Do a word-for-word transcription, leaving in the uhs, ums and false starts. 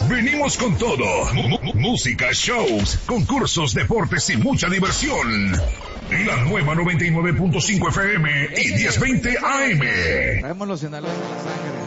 Venimos con todo. M- m- música, shows, concursos, deportes y mucha diversión. La nueva noventa y nueve punto cinco F M y diez veinte A M. Traemos los Sinaloa en la sangre.